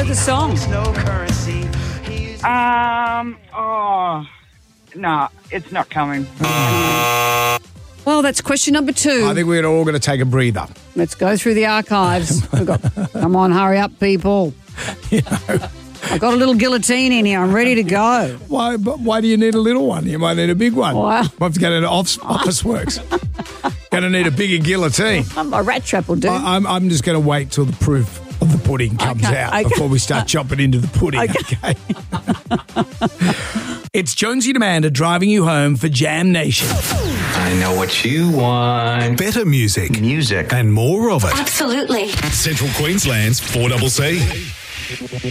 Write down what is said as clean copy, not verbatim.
know the song? No, it's not coming. Well, that's question number 2. I think we're all going to take a breather. Let's go through the archives. Come on, hurry up, people. I've got a little guillotine in here. I'm ready to go. Why do you need a little one? You might need a big one. Wow. Might have to go to Office Works. Going to need a bigger guilotine. A rat trap will do. I'm just going to wait till the proof of the pudding comes out before we start chopping into the pudding. Okay. It's Jonesy and Amanda driving you home for Jam Nation. I know what you want. Better music. And more of it. Absolutely. Central Queensland's 4CC.